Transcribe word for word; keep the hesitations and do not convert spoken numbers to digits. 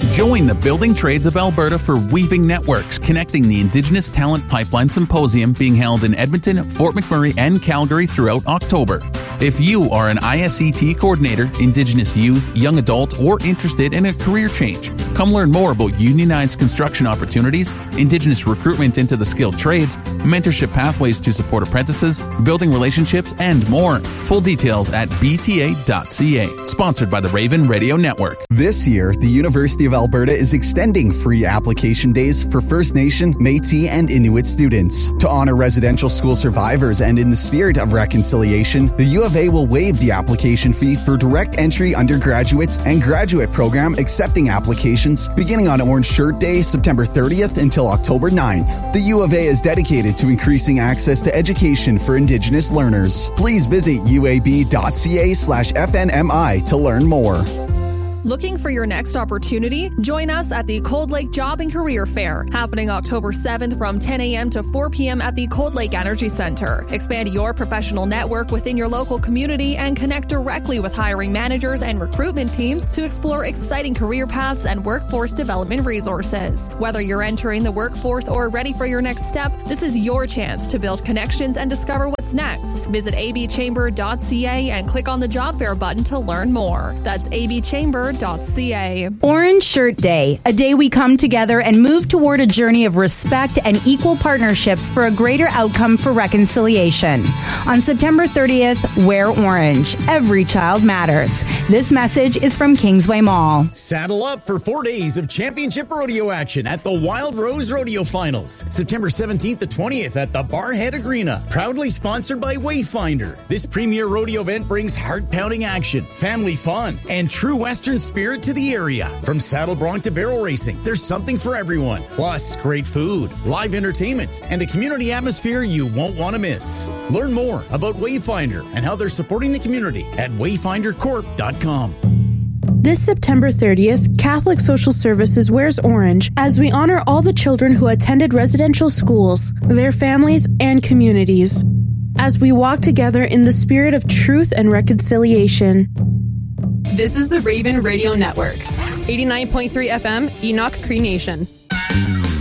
Join the Building Trades of Alberta for Weaving Networks, connecting the Indigenous Talent Pipeline Symposium being held in Edmonton, Fort McMurray, and Calgary throughout October. If you are an I S E T coordinator, Indigenous youth, young adult, or interested in a career change, come learn more about unionized construction opportunities, Indigenous recruitment into the skilled trades, mentorship pathways to support apprentices, building relationships, and more. Full details at b t a dot c a. Sponsored by the Raven Radio Network. This year, the University of Alberta is extending free application days for First Nation, Métis, and Inuit students. To honor residential school survivors and in the spirit of reconciliation, the U of A will waive the application fee for direct entry undergraduate and graduate program accepting applications beginning on Orange Shirt Day, September thirtieth until October ninth. The U of A is dedicated to increasing access to education for Indigenous learners. Please visit u a b dot c a slash f n m i to learn more. Looking for your next opportunity? Join us at the Cold Lake Job and Career Fair, happening October seventh from ten a.m. to four p.m. at the Cold Lake Energy Center. Expand your professional network within your local community and connect directly with hiring managers and recruitment teams to explore exciting career paths and workforce development resources. Whether you're entering the workforce or ready for your next step, this is your chance to build connections and discover what's next. Visit a b chamber dot c a and click on the job fair button to learn more. That's a b chamber dot c a. Orange Shirt Day, a day we come together and move toward a journey of respect and equal partnerships for a greater outcome for reconciliation. On September thirtieth, wear orange. Every child matters. This message is from Kingsway Mall. Saddle up for four days of championship rodeo action at the Wild Rose Rodeo Finals, September seventeenth to twentieth at the Barhead Arena. Proudly sponsored by Wayfinder. This premier rodeo event brings heart-pounding action, family fun, and true Western spirit to the area. From saddle bronc to barrel racing, there's something for everyone. Plus, great food, live entertainment, and a community atmosphere you won't want to miss. Learn more about Wayfinder and how they're supporting the community at wayfinder corp dot com. This September thirtieth, Catholic Social Services wears orange as we honor all the children who attended residential schools, their families, and communities, as we walk together in the spirit of truth and reconciliation. This is the Raven Radio Network, eighty-nine point three F M, Enoch Cree Nation.